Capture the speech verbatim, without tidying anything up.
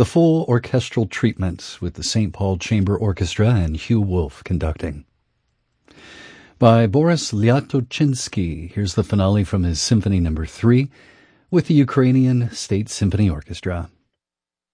the full orchestral treatment with the Saint Paul Chamber Orchestra and Hugh Wolf conducting. By Boris Lyatochinsky, here's the finale from his Symphony Number three with the Ukrainian State Symphony Orchestra.